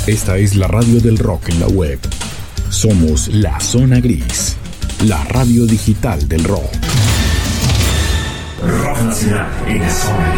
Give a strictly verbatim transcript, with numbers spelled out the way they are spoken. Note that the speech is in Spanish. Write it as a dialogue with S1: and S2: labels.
S1: Esta es la radio del rock en la web. Somos La Zona Gris, la radio digital del rock.
S2: Rock nacional en La Zona Gris.